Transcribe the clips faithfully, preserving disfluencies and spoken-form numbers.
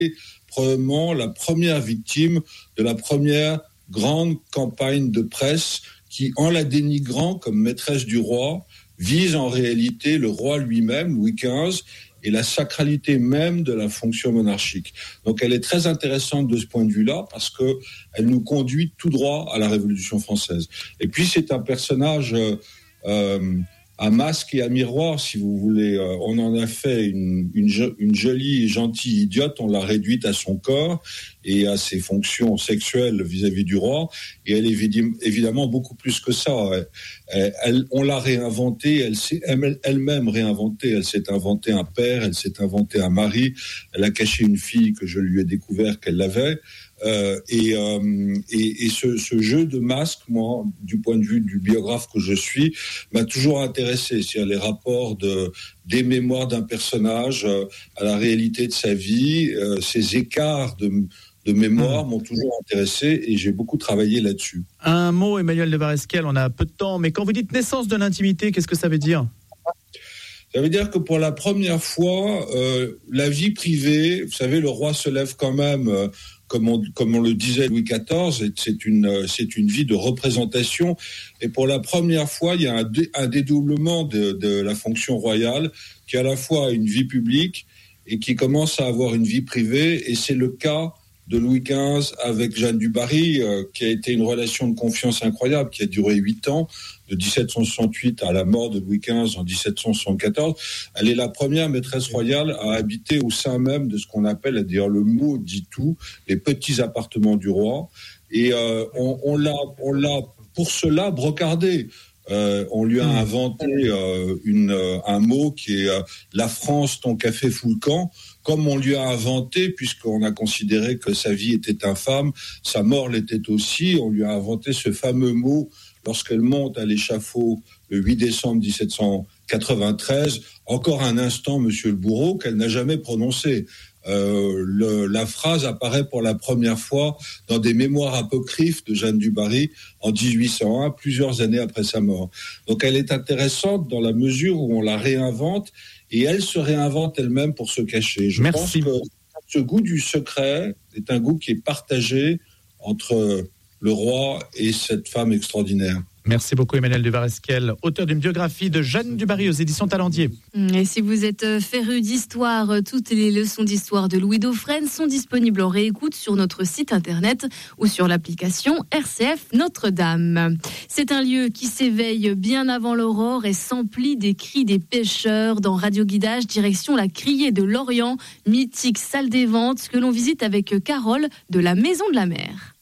probablement la première victime de la première grande campagne de presse qui, en la dénigrant comme maîtresse du roi, vise en réalité le roi lui-même, Louis quinze, et la sacralité même de la fonction monarchique. Donc elle est très intéressante de ce point de vue-là parce que elle nous conduit tout droit à la Révolution française. Et puis c'est un personnage euh, euh, à masque et à miroir, si vous voulez. Euh, on en a fait une, une, une jolie et gentille idiote, on l'a réduite à son corps et à ses fonctions sexuelles vis-à-vis du roi. Et elle est évidemment beaucoup plus que ça. Elle, elle, on l'a réinventée, elle s'est elle, elle-même réinventée. Elle s'est inventée un père, elle s'est inventée un mari. Elle a caché une fille que je lui ai découvert qu'elle l'avait. Euh, et, euh, et, et ce, ce jeu de masque, moi, du point de vue du biographe que je suis, m'a toujours intéressé. C'est-à-dire les rapports de, des mémoires d'un personnage euh, à la réalité de sa vie, euh, ces écarts de, de mémoire m'ont toujours intéressé et j'ai beaucoup travaillé là-dessus. Un mot, Emmanuel de Varesquiel, on a peu de temps, mais quand vous dites naissance de l'intimité, qu'est-ce que ça veut dire ? Ça veut dire que pour la première fois, euh, la vie privée, vous savez, le roi se lève quand même... Euh, Comme on, comme on le disait Louis quatorze, c'est une, c'est une vie de représentation. Et pour la première fois, il y a un, dé, un dédoublement de, de la fonction royale qui a à la fois une vie publique et qui commence à avoir une vie privée. Et c'est le cas de Louis quinze avec Jeanne du Barry, euh, qui a été une relation de confiance incroyable, qui a duré huit ans, de dix-sept cent soixante-huit à la mort de Louis quinze en dix-sept cent soixante-quatorze. Elle est la première maîtresse royale à habiter au sein même de ce qu'on appelle, à dire le mot dit tout, les petits appartements du roi. Et euh, on, on l'a, on l'a pour cela brocardé. Euh, on lui a inventé euh, une, euh, un mot qui est euh, « La France, ton café fout le camp », comme on lui a inventé, puisqu'on a considéré que sa vie était infâme, sa mort l'était aussi, on lui a inventé ce fameux mot lorsqu'elle monte à l'échafaud le huit décembre dix-sept cent quatre-vingt-treize, encore un instant, monsieur le bourreau, qu'elle n'a jamais prononcé. Euh, le, la phrase apparaît pour la première fois dans des mémoires apocryphes de Jeanne du Barry en dix-huit cent un, plusieurs années après sa mort. Donc elle est intéressante dans la mesure où on la réinvente et elle se réinvente elle-même pour se cacher. Je Merci. pense que ce goût du secret est un goût qui est partagé entre le roi et cette femme extraordinaire. Merci beaucoup Emmanuel de Varesquiel, auteur d'une biographie de Jeanne du Barry aux éditions Talendier. Et si vous êtes féru d'histoire, toutes les leçons d'histoire de Louis Dauphren sont disponibles en réécoute sur notre site internet ou sur l'application R C F Notre-Dame. C'est un lieu qui s'éveille bien avant l'aurore et s'emplit des cris des pêcheurs. Dans Radio Guidage, direction la Criée de Lorient, mythique salle des ventes que l'on visite avec Carole de la Maison de la Mer.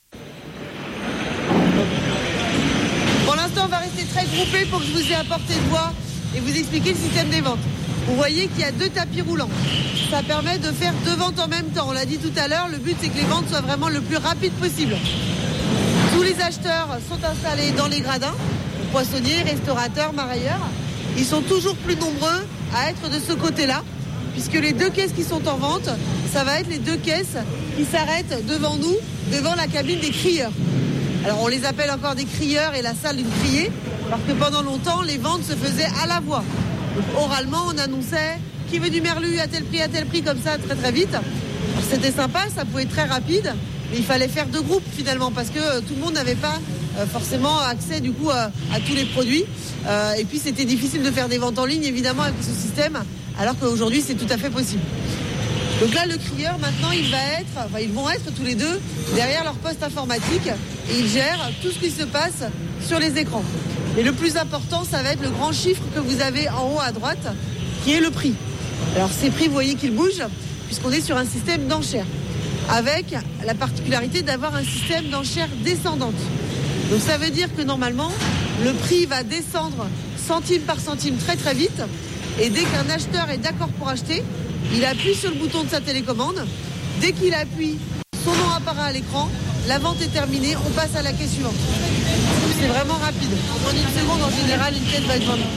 Pour l'instant, on va rester très groupés pour que je vous ai apporté de voix et vous expliquer le système des ventes. Vous voyez qu'il y a deux tapis roulants. Ça permet de faire deux ventes en même temps. On l'a dit tout à l'heure, le but c'est que les ventes soient vraiment le plus rapide possible. Tous les acheteurs sont installés dans les gradins, poissonniers, restaurateurs, marailleurs. Ils sont toujours plus nombreux à être de ce côté-là, puisque les deux caisses qui sont en vente, ça va être les deux caisses qui s'arrêtent devant nous, devant la cabine des crieurs. Alors on les appelle encore des crieurs et la salle d'une criée, parce que pendant longtemps, les ventes se faisaient à la voix. Donc, oralement, on annonçait qui veut du merlu à tel prix, à tel prix, comme ça, très très vite. Alors, c'était sympa, ça pouvait être très rapide, mais il fallait faire deux groupes finalement, parce que euh, tout le monde n'avait pas euh, forcément accès du coup à, à tous les produits. Euh, et puis c'était difficile de faire des ventes en ligne, évidemment, avec ce système, alors qu'aujourd'hui, c'est tout à fait possible. Donc là, le crieur, maintenant, il va être, enfin, ils vont être tous les deux derrière leur poste informatique et ils gèrent tout ce qui se passe sur les écrans. Et le plus important, ça va être le grand chiffre que vous avez en haut à droite, qui est le prix. Alors ces prix, vous voyez qu'ils bougent, puisqu'on est sur un système d'enchères, avec la particularité d'avoir un système d'enchères descendante. Donc ça veut dire que normalement, le prix va descendre centime par centime très très vite, et dès qu'un acheteur est d'accord pour acheter, il appuie sur le bouton de sa télécommande. Dès qu'il appuie, son nom apparaît à l'écran. La vente est terminée. On passe à la caisse suivante. C'est vraiment rapide. En une seconde, en général, une caisse va être vendue.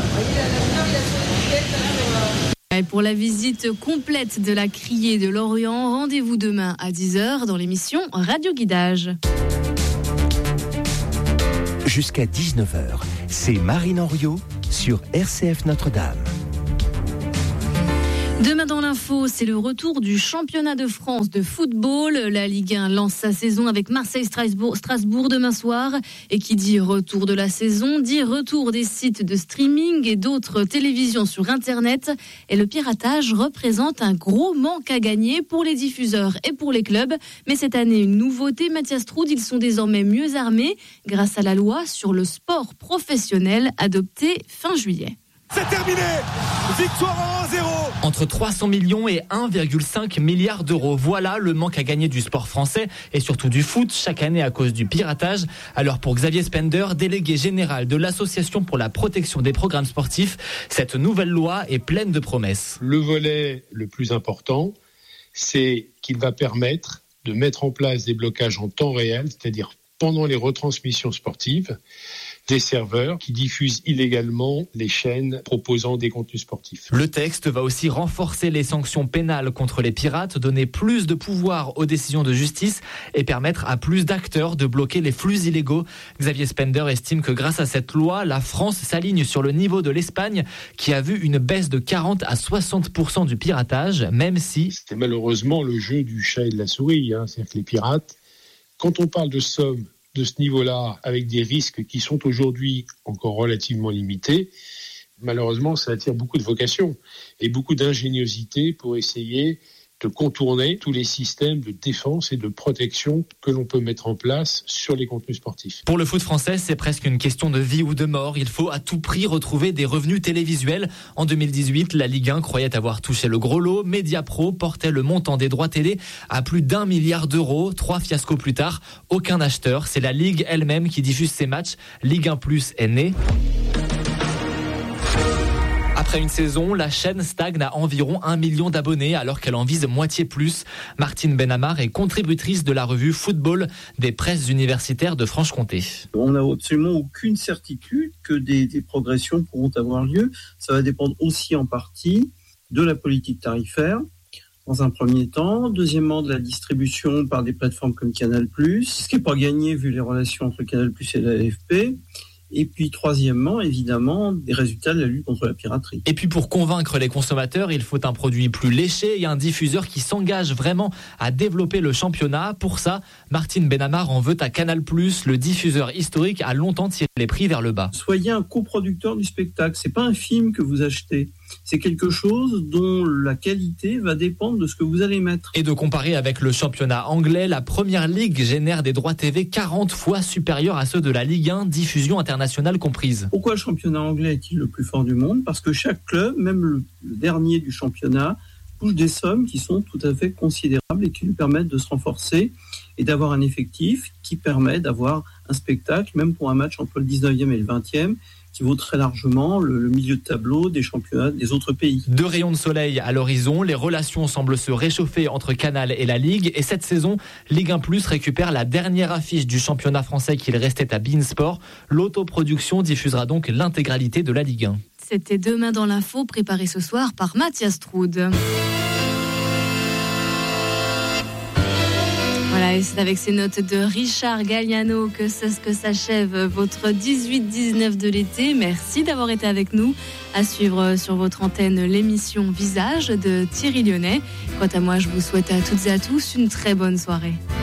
Et pour la visite complète de la Criée de Lorient, rendez-vous demain à dix heures dans l'émission Radio Guidage. Jusqu'à dix-neuf heures, c'est Marine Henriot sur R C F Notre-Dame. Demain dans l'info, c'est le retour du championnat de France de football. La Ligue un lance sa saison avec Marseille-Strasbourg Strasbourg demain soir. Et qui dit retour de la saison, dit retour des sites de streaming et d'autres télévisions sur Internet. Et le piratage représente un gros manque à gagner pour les diffuseurs et pour les clubs. Mais cette année, une nouveauté, Mathias Troud, ils sont désormais mieux armés grâce à la loi sur le sport professionnel adoptée fin juillet. C'est terminé. Victoire en un zéro. Entre trois cents millions et un virgule cinq milliard d'euros. Voilà le manque à gagner du sport français et surtout du foot chaque année à cause du piratage. Alors pour Xavier Spender, délégué général de l'Association pour la protection des programmes sportifs, cette nouvelle loi est pleine de promesses. Le volet le plus important, c'est qu'il va permettre de mettre en place des blocages en temps réel, c'est-à-dire pendant les retransmissions sportives, des serveurs qui diffusent illégalement les chaînes proposant des contenus sportifs. Le texte va aussi renforcer les sanctions pénales contre les pirates, donner plus de pouvoir aux décisions de justice et permettre à plus d'acteurs de bloquer les flux illégaux. Xavier Spender estime que grâce à cette loi, la France s'aligne sur le niveau de l'Espagne qui a vu une baisse de quarante à soixante pour cent du piratage, même si... C'était malheureusement le jeu du chat et de la souris, hein. C'est-à-dire que les pirates, quand on parle de sommes de ce niveau-là, avec des risques qui sont aujourd'hui encore relativement limités, malheureusement, ça attire beaucoup de vocations et beaucoup d'ingéniosité pour essayer de contourner tous les systèmes de défense et de protection que l'on peut mettre en place sur les contenus sportifs. Pour le foot français, c'est presque une question de vie ou de mort. Il faut à tout prix retrouver des revenus télévisuels. En deux mille dix-huit, la Ligue un croyait avoir touché le gros lot. Mediapro portait le montant des droits télé à plus d'un milliard d'euros. Trois fiascos plus tard, aucun acheteur. C'est la Ligue elle-même qui diffuse ses matchs. Ligue un plus est née. Après une saison, la chaîne stagne à environ un million d'abonnés alors qu'elle en vise moitié plus. Martine Benamar est contributrice de la revue Football des presses universitaires de Franche-Comté. On n'a absolument aucune certitude que des, des progressions pourront avoir lieu. Ça va dépendre aussi en partie de la politique tarifaire, dans un premier temps. Deuxièmement, de la distribution par des plateformes comme Canal plus, ce qui n'est pas gagné vu les relations entre Canal plus et la L F P. Et puis, troisièmement, évidemment, des résultats de la lutte contre la piraterie. Et puis, pour convaincre les consommateurs, il faut un produit plus léché et un diffuseur qui s'engage vraiment à développer le championnat. Pour ça, Martine Benamar en veut à Canal plus. Le diffuseur historique a longtemps tiré les prix vers le bas. Soyez un coproducteur du spectacle. C'est pas un film que vous achetez. C'est quelque chose dont la qualité va dépendre de ce que vous allez mettre. Et de comparer avec le championnat anglais, la Première Ligue génère des droits T V quarante fois supérieurs à ceux de la Ligue un, diffusion internationale comprise. Pourquoi le championnat anglais est-il le plus fort du monde ? Parce que chaque club, même le, le dernier du championnat, touche des sommes qui sont tout à fait considérables et qui lui permettent de se renforcer et d'avoir un effectif qui permet d'avoir un spectacle, même pour un match entre le dix-neuvième et le vingtième, qui vaut très largement le, le milieu de tableau des championnats des autres pays. Deux rayons de soleil à l'horizon, les relations semblent se réchauffer entre Canal et la Ligue. Et cette saison, Ligue un plus récupère la dernière affiche du championnat français qu'il restait à beIN Sport. L'autoproduction diffusera donc l'intégralité de la Ligue un. C'était Demain dans l'info, préparé ce soir par Mathias Troud. Voilà, et c'est avec ces notes de Richard Galliano que, ça, que s'achève votre dix-huit dix-neuf de l'été. Merci d'avoir été avec nous. À suivre sur votre antenne l'émission Visage de Thierry Lyonnais. Quant à moi, je vous souhaite à toutes et à tous une très bonne soirée.